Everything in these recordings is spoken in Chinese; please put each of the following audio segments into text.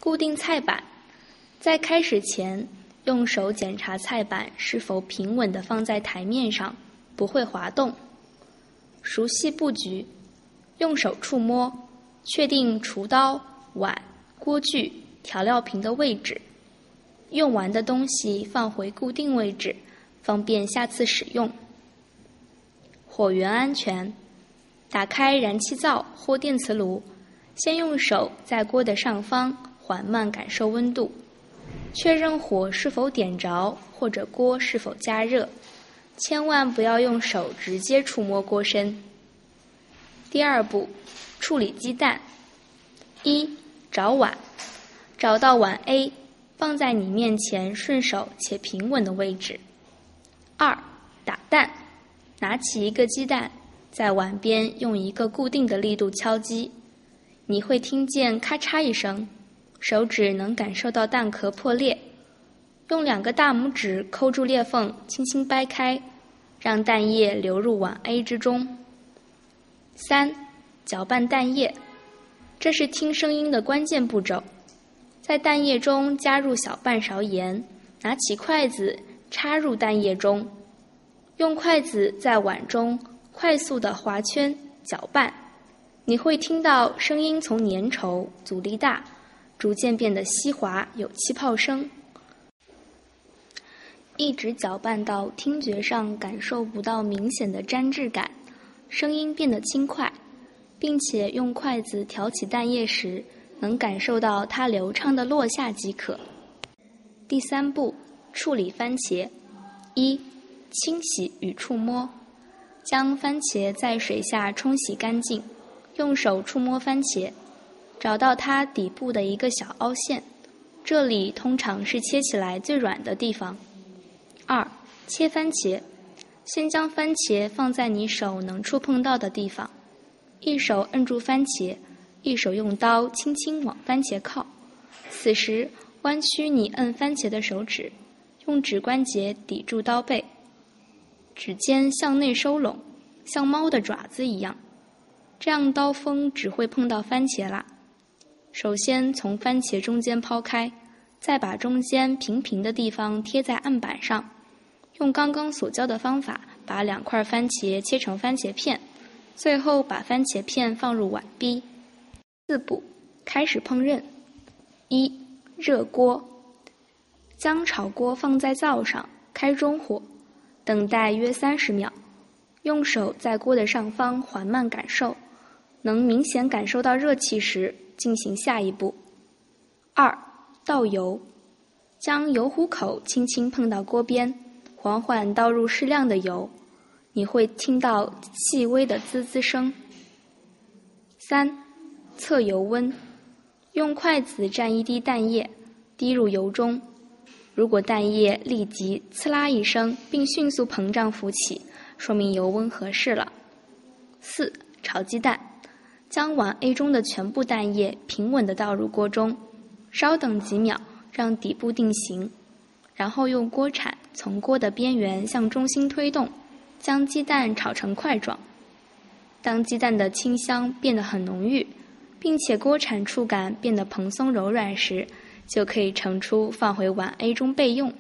固定菜板，在开始前，用手检查菜板是否平稳地放在台面上，不会滑动。熟悉布局，用手触摸，确定厨刀、碗、锅具、调料瓶的位置。用完的东西放回固定位置，方便下次使用。火源安全，打开燃气灶或电磁炉，先用手在锅的上方缓慢感受温度，确认火是否点着或者锅是否加热，千万不要用手直接触摸锅身。第二步，处理鸡蛋。1. 找碗，找到碗 A， 放在你面前顺手且平稳的位置。2. 打蛋，拿起一个鸡蛋，在碗边用一个固定的力度敲击，你会听见咔嚓一声，手指能感受到蛋壳破裂。用2个大拇指抠住裂缝，轻轻掰开，让蛋液流入碗 A 之中。3. 搅拌蛋液，这是听声音的关键步骤。在蛋液中加入小半勺盐，拿起筷子插入蛋液中，用筷子在碗中快速地划圈搅拌，你会听到声音从粘稠、阻力大，逐渐变得稀滑，有气泡声。一直搅拌到听觉上感受不到明显的粘滞感，声音变得轻快，并且用筷子挑起蛋液时，能感受到它流畅地落下即可。第3步，处理番茄。1. 清洗与触摸，将番茄在水下冲洗干净，用手触摸番茄，找到它底部的一个小凹陷，这里通常是切起来最软的地方。2. 切番茄，先将番茄放在你手能触碰到的地方，一手摁住番茄，一手用刀轻轻往番茄靠，此时弯曲你摁番茄的手指，用指关节抵住刀背，指尖向内收拢，像猫的爪子一样，这样刀锋只会碰到番茄啦。首先从番茄中间抛开，再把中间平平的地方贴在案板上，用刚刚所教的方法把2块番茄切成番茄片，最后把番茄片放入碗 B。 4步，开始烹饪。1. 热锅，将炒锅放在灶上，开中火，等待约30秒，用手在锅的上方缓慢感受，能明显感受到热气时，进行下一步。2. 倒油，将油壶口轻轻碰到锅边，缓缓倒入适量的油，你会听到细微的滋滋声。3. 测油温，用筷子蘸一滴蛋液，滴入油中，如果蛋液立即刺啦一声并迅速膨胀浮起，说明油温合适了。4. 炒鸡蛋，将碗 A 中的全部蛋液平稳地倒入锅中，稍等几秒，让底部定型，然后用锅铲从锅的边缘向中心推动，将鸡蛋炒成块状。当鸡蛋的清香变得很浓郁，并且锅铲触感变得蓬松柔软时，就可以盛出放回碗 A 中备用。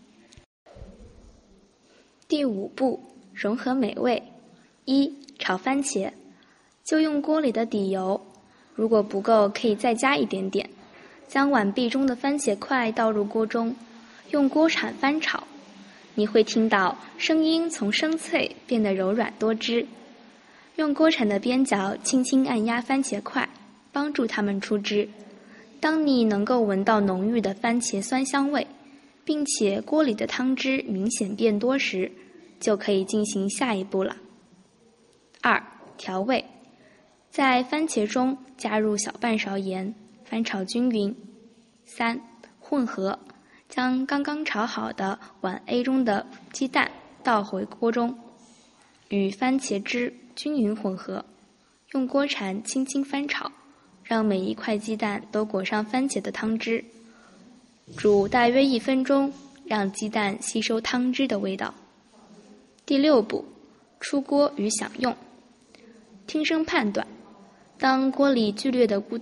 第5步，融合美味。1. 炒番茄，就用锅里的底油，如果不够可以再加一点点，将碗壁中的番茄块倒入锅中，用锅铲翻炒，你会听到声音从生脆变得柔软多汁。用锅铲的边角轻轻按压番茄块，帮助它们出汁。当你能够闻到浓郁的番茄酸香味，并且锅里的汤汁明显变多时，就可以进行下一步了。2. 调味，在番茄中加入小半勺盐，翻炒均匀。3. 混合，将刚刚炒好的碗 A 中的鸡蛋倒回锅中，与番茄汁均匀混合，用锅铲轻轻翻炒，让每一块鸡蛋都裹上番茄的汤汁，煮大约1分钟，让鸡蛋吸收汤汁的味道。第6步，出锅与享用。听声判断，当锅里剧烈的咕